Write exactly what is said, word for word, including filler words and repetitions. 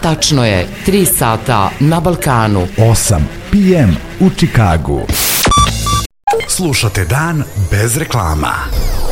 Tačno je, tri sata na Balkanu. osam pe em u Čikagu. Slušate Dan bez reklama.